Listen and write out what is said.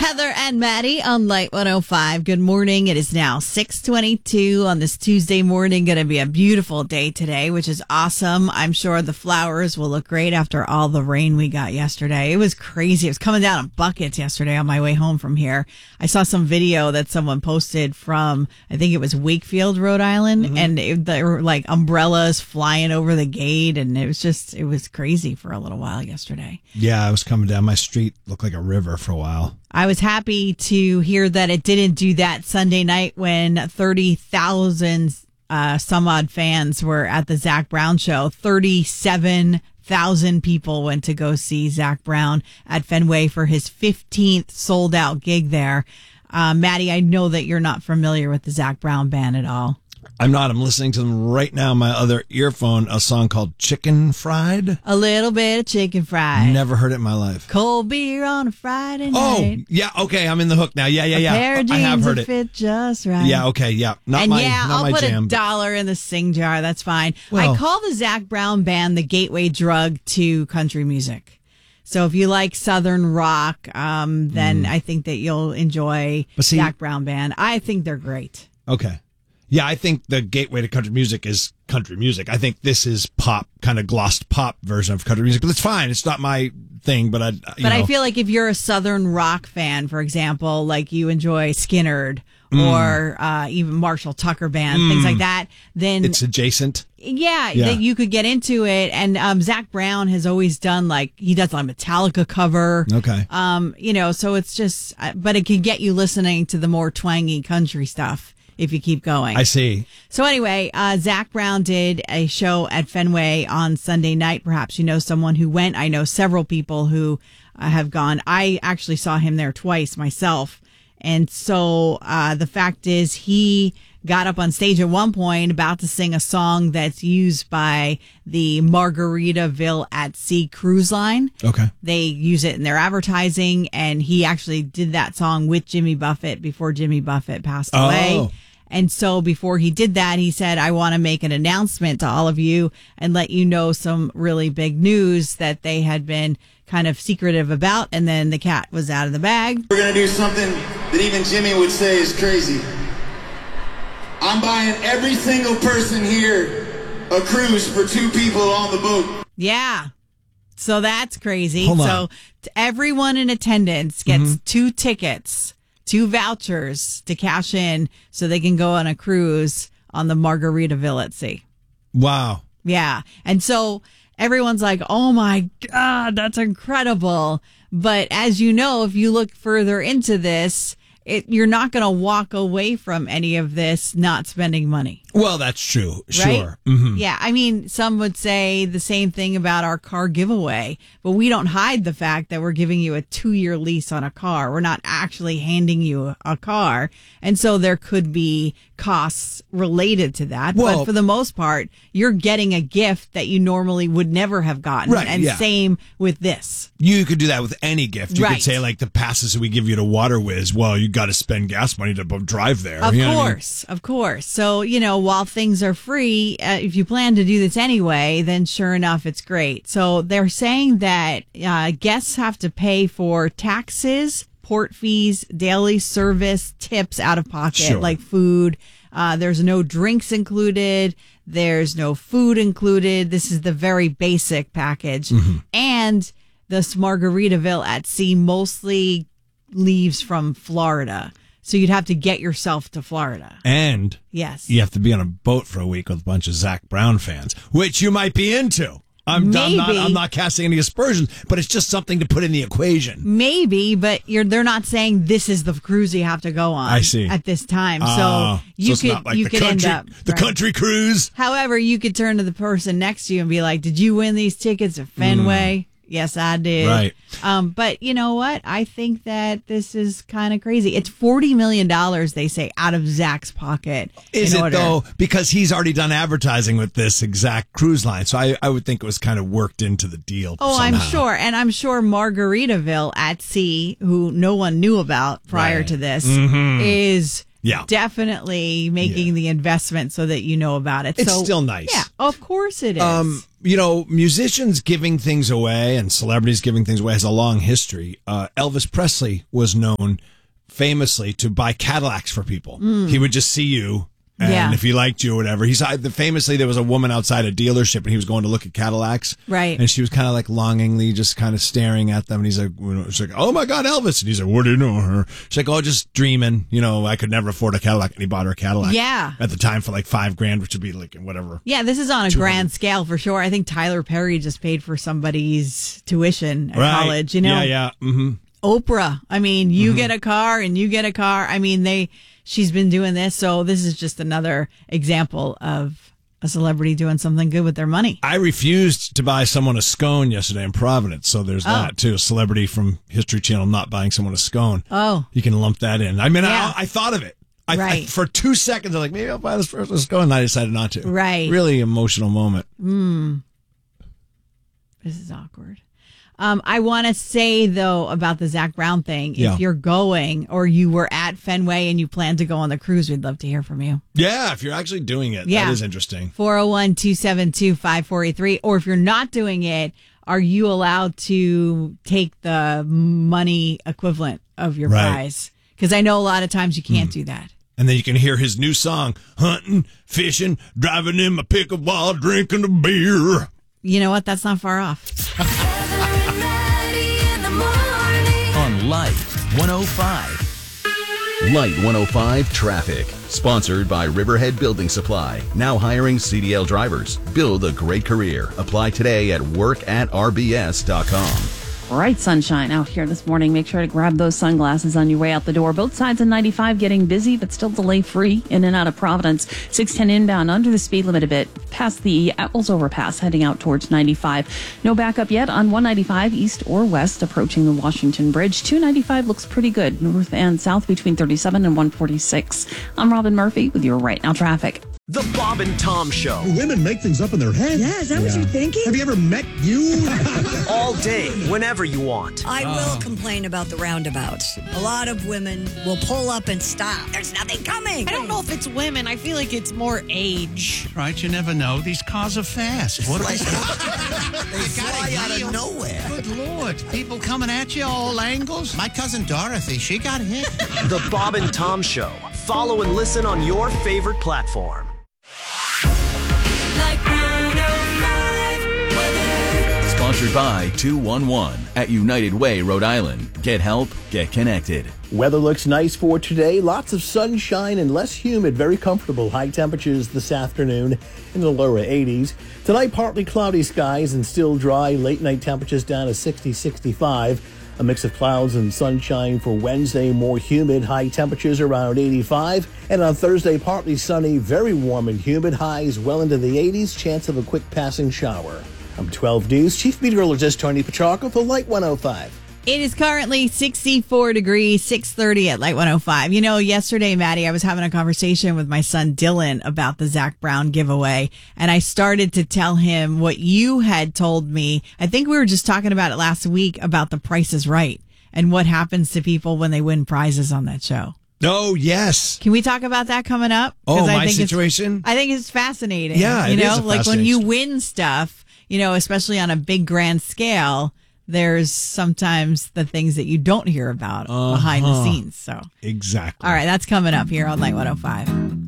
Heather and Maddie on Light 105. Good morning. It is now 6:22 on this Tuesday morning. Going to be a beautiful day today, which is awesome. I'm sure the flowers will look great after all the rain we got yesterday. It was crazy. It was coming down in buckets yesterday on my way home from here. I saw some video that someone posted from, I think it was Wakefield, Rhode Island, and there were like umbrellas flying over the gate, and it was crazy for a little while yesterday. Yeah, I was coming down my street, looked like a river for a while. I was happy to hear that it didn't do that Sunday night when 30,000 some odd fans were at the Zac Brown show. 37,000 people went to go see Zac Brown at Fenway for his 15th sold out gig there. Maddie, I know that you're not familiar with the Zac Brown band at all. I'm not. I'm listening to them right now on my other earphone, a song called Chicken Fried. A little bit of chicken fried. Never heard it in my life. Cold beer on a Friday night. Oh, yeah, okay, I'm in the hook now. Yeah. A pair of jeans I have heard that it. Fit just right. Yeah, okay, yeah. I'll put jam. $1 in the sing jar. That's fine. Well, I call the Zac Brown band the gateway drug to country music. So if you like Southern rock, then I think that you'll enjoy Zac Brown band. I think they're great. Okay. Yeah, I think the gateway to country music is country music. I think this is pop, kind of glossed pop version of country music. But it's fine. It's not my thing, but I feel like if you're a Southern rock fan, for example, like you enjoy Skynyrd or even Marshall Tucker Band, things like that, then it's adjacent. Yeah, that you could get into it. And Zac Brown has always done he does a Metallica cover. Okay. So it's just, but it can get you listening to the more twangy country stuff if you keep going. I see. So anyway, Zac Brown did a show at Fenway on Sunday night. Perhaps you know someone who went. I know several people who have gone. I actually saw him there twice myself. And so the fact is he got up on stage at one point about to sing a song that's used by the Margaritaville at Sea cruise line. Okay. They use it in their advertising, and he actually did that song with Jimmy Buffett before Jimmy Buffett passed away. And so before he did that, he said, I want to make an announcement to all of you and let you know some really big news that they had been kind of secretive about. And then the cat was out of the bag. We're going to do something that even Jimmy would say is crazy. I'm buying every single person here a cruise for 2 people on the boat. Yeah. So that's crazy. Hold on. So everyone in attendance gets 2 tickets, 2 vouchers to cash in so they can go on a cruise on the Margaritaville at Sea. Wow. Yeah. And so everyone's like, oh my God, that's incredible. But as you know, if you look further into this, you're not going to walk away from any of this not spending money. Well, that's true. Right? Sure. Mm-hmm. Yeah. I mean, some would say the same thing about our car giveaway, but we don't hide the fact that we're giving you a 2-year lease on a car. We're not actually handing you a car. And so there could be costs related to that. Well, but for the most part, you're getting a gift that you normally would never have gotten. Right, and same with this. You could do that with any gift. You Right. could say, like, the passes that we give you to Water Whiz, well, you got to spend gas money to drive there. Of You know what I mean? course, of course. So, while things are free, if you plan to do this anyway, then sure enough, it's great. So they're saying that guests have to pay for taxes, port fees, daily service, tips out of pocket, like food. There's no drinks included. There's no food included. This is the very basic package. And this Margaritaville at Sea mostly leaves from Florida. So you'd have to get yourself to Florida. And yes, you have to be on a boat for a week with a bunch of Zac Brown fans, which you might be into. I'm not casting any aspersions, but it's just something to put in the equation. Maybe, but they're not saying this is the cruise you have to go on. I see. At this time. So you it's could not like you the could country, end up the country cruise. However, you could turn to the person next to you and be like, "Did you win these tickets at Fenway?" Yes, I did. Right. But you know what? I think that this is kind of crazy. It's $40 million, they say, out of Zac's pocket. Is it, though? Because he's already done advertising with this exact cruise line. So I would think it was kind of worked into the deal. Oh, somehow. I'm sure. And I'm sure Margaritaville at Sea, who no one knew about prior to this, is Yeah. definitely making the investment so that you know about it. It's still nice. Yeah, of course it is. Musicians giving things away and celebrities giving things away has a long history. Elvis Presley was known famously to buy Cadillacs for people. He would just see you. And if he liked you or whatever, famously there was a woman outside a dealership and he was going to look at Cadillacs. Right. And she was kind of like longingly just kind of staring at them. And he's like, she's like, oh my God, Elvis. And he's like, what do you know her? She's like, oh, just dreaming. I could never afford a Cadillac. And he bought her a Cadillac. Yeah. At the time for like $5,000, which would be like whatever. Yeah, this is on a grand scale for sure. I think Tyler Perry just paid for somebody's tuition at college, Yeah. Mm-hmm. Oprah. I mean, you get a car and you get a car. I mean, she's been doing this. So this is just another example of a celebrity doing something good with their money. I refused to buy someone a scone yesterday in Providence. So there's that too. A celebrity from History Channel not buying someone a scone. Oh. You can lump that in. I mean, I thought of it. Right. For 2 seconds, I'm like, maybe I'll buy this person a scone. And I decided not to. Right. Really emotional moment. This is awkward. I want to say, though, about the Zach Brown thing, if you're going or you were at Fenway and you plan to go on the cruise, we'd love to hear from you. Yeah, if you're actually doing it, that is interesting. 401-272-5483. Or if you're not doing it, are you allowed to take the money equivalent of your prize? Because I know a lot of times you can't do that. And then you can hear his new song, hunting, fishing, driving in my pickup while drinking a beer. You know what? That's not far off. On Light 105. Light 105 Traffic. Sponsored by Riverhead Building Supply. Now hiring CDL drivers. Build a great career. Apply today at work@rbs.com. Bright sunshine out here this morning. Make sure to grab those sunglasses on your way out the door. Both sides of 95 getting busy, but still delay free in and out of Providence. 610 inbound under the speed limit a bit past the Apples overpass heading out towards 95. No backup yet on 195 east or west approaching the Washington Bridge. 295 looks pretty good north and south between 37 and 146. I'm Robin Murphy with your Right Now traffic. The Bob and Tom Show. Women make things up in their head. Yeah, is that what you're thinking? Have you ever met you? All day, whenever you want. I will complain about the roundabouts. A lot of women will pull up and stop. There's nothing coming. I don't know if it's women. I feel like it's more age. Right, you never know. These cars are fast. What are they? They fly out of nowhere. Good Lord. People coming at you all angles. My cousin Dorothy, she got hit. The Bob and Tom Show. Follow and listen on your favorite platform. Sponsored by 211 at United Way, Rhode Island. Get help, get connected. Weather looks nice for today. Lots of sunshine and less humid. Very comfortable. High temperatures this afternoon in the lower 80s. Tonight, partly cloudy skies and still dry. Late night temperatures down to 60, 65. A mix of clouds and sunshine for Wednesday. More humid. High temperatures around 85. And on Thursday, partly sunny. Very warm and humid. Highs well into the 80s. Chance of a quick passing shower. I'm 12 News Chief Meteorologist Tony Petrarca for Light 105. It is currently 64 degrees, 6:30 at Light 105. You know, yesterday, Maddie, I was having a conversation with my son Dylan about the Zach Brown giveaway, and I started to tell him what you had told me. I think we were just talking about it last week about The Price is Right and what happens to people when they win prizes on that show. Oh, yes. Can we talk about that coming up? Oh, my situation? I think it's fascinating. Yeah, it is like when you win stuff, especially on a big grand scale, there's sometimes the things that you don't hear about behind the scenes. So exactly. All right, that's coming up here on Light 105.